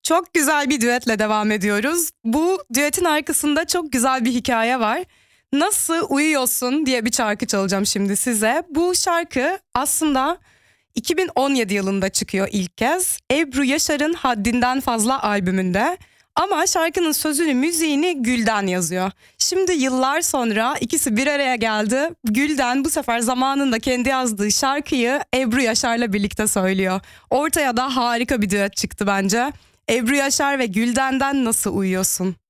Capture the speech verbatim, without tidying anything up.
Çok güzel bir düetle devam ediyoruz. Bu düetin arkasında çok güzel bir hikaye var. Nasıl Uyuyorsun diye bir şarkı çalacağım şimdi size. Bu şarkı aslında iki bin on yedi yılında çıkıyor ilk kez. Ebru Yaşar'ın Haddinden Fazla albümünde. Ama şarkının sözünü, müziğini Gülden yazıyor. Şimdi yıllar sonra ikisi bir araya geldi. Gülden bu sefer zamanında kendi yazdığı şarkıyı Ebru Yaşar'la birlikte söylüyor. Ortaya da harika bir düet çıktı bence. Ebru Yaşar ve Gülden'den Nasıl Uyuyorsun?